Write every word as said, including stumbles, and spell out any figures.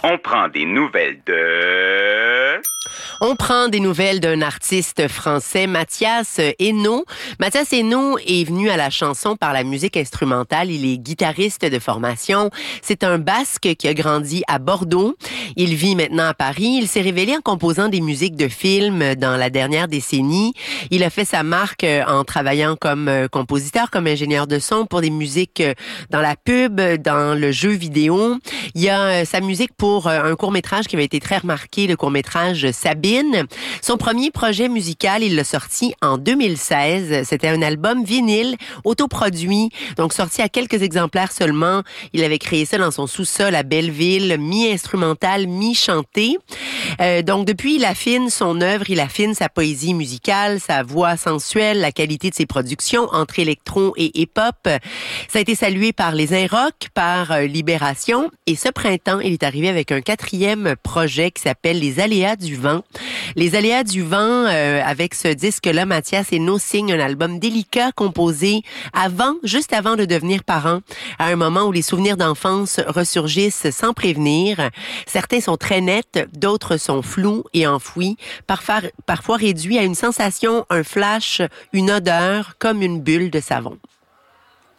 On prend des nouvelles de... On prend des nouvelles d'un artiste français, Mathias Hainaut. Mathias Hainaut est venu à la chanson par la musique instrumentale. Il est guitariste de formation. C'est un Basque qui a grandi à Bordeaux. Il vit maintenant à Paris. Il s'est révélé en composant des musiques de films dans la dernière décennie. Il a fait sa marque en travaillant comme compositeur, comme ingénieur de son pour des musiques dans la pub, dans le jeu vidéo. Il y a sa musique pour un court-métrage qui avait été très remarqué, le court-métrage Sabine. Son premier projet musical, il l'a sorti en deux mille seize. C'était un album vinyle autoproduit, donc sorti à quelques exemplaires seulement. Il avait créé ça dans son sous-sol à Belleville, mi-instrumental, mi-chanté. Euh, donc depuis, il affine son œuvre, il affine sa poésie musicale, sa voix sensuelle, la qualité de ses productions entre électro et hip-hop. Ça a été salué par les Inrocks, par euh, Libération. Et ce printemps, il est arrivé avec un quatrième projet qui s'appelle Les Aléas du vent. Les Aléas du vent, euh, avec ce disque-là, Mathias Hainaut signe un album délicat composé avant, juste avant de devenir parent, à un moment où les souvenirs d'enfance ressurgissent sans prévenir. Certains sont très nets, d'autres sont flous et enfouis, parfois, parfois réduits à une sensation, un flash, une odeur, comme une bulle de savon.